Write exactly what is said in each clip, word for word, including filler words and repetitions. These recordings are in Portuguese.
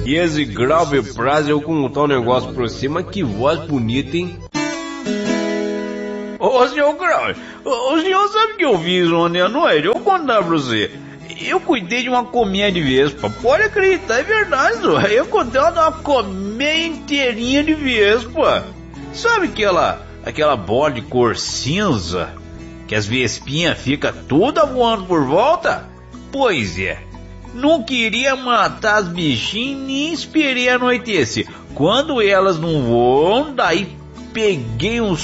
E esse grave prazo eu contar um negócio pra você, mas que voz bonita, hein? Ô, senhor Grau, o senhor sabe o que eu fiz ontem à noite? Eu vou contar pra você. Eu cuidei de uma colmeia de vespa. Pode acreditar, é verdade, só. Eu contei uma colmeia inteirinha de vespa. Sabe aquela, aquela bola de cor cinza? Que as vespinhas ficam toda voando por volta? Pois é. Não queria matar as bichinhas nem esperei anoitecer. Quando elas não voam, daí peguei um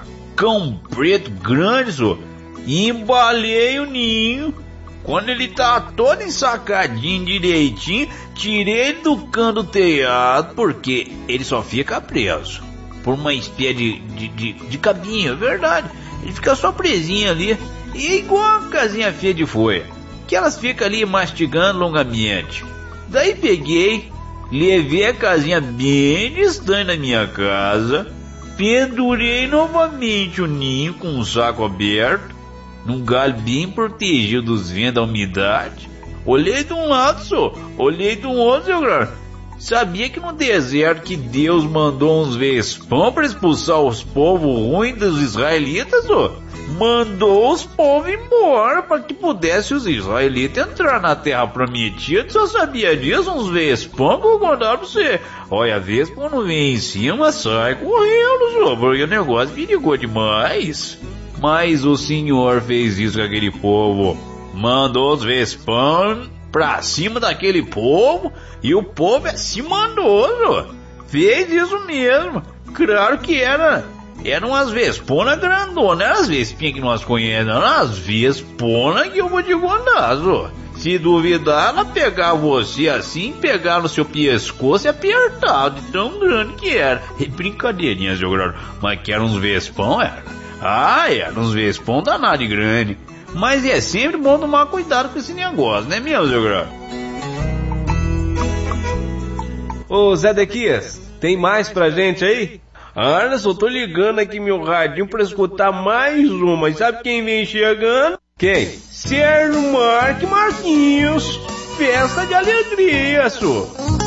sacão preto grande, só, e embalei o ninho. Quando ele tá todo ensacadinho direitinho, tirei ele do cano do telhado, porque ele só fica preso por uma espécie de, de, de, de cabinho, é verdade. Ele fica só presinho ali, e igual a casinha feia de folha, que elas ficam ali mastigando longamente. Daí peguei, levei a casinha bem distante da minha casa, pendurei novamente o ninho com um saco aberto, num galho bem protegido dos ventos da umidade. Olhei de um lado, só, olhei de um outro, seu grau. Sabia que no deserto que Deus mandou uns vespão para expulsar os povos ruins dos israelitas, só? Mandou os povos embora para que pudesse os israelitas entrar na terra prometida. Só sabia disso, uns vespão que eu vou contar pra você. Olha, a vespa quando vem em cima sai correndo, só, porque o negócio perigou demais. Mas o senhor fez isso com aquele povo, mandou os vespão pra cima daquele povo, e o povo é se mandou, só. Fez isso mesmo. Claro que era Eram umas vesponas grandonas, não eram as vespinhas que nós conhecemos, não, eram as vesponas que eu vou te contar, só. Se duvidar, ela pegar você assim, pegar no seu pescoço e apertar, de tão grande que era. E brincadeirinha, seu grande, mas que eram uns vespão, era. Ah, eram uns vespão danado de grande. Mas é sempre bom tomar cuidado com esse negócio, né mesmo, seu grande? Ô, Zé Dequias, tem mais pra gente aí? Ah, só tô ligando aqui meu radinho pra escutar mais uma. E sabe quem vem chegando? Quem? Sérgio Marques Marquinhos. Festa de alegria, só.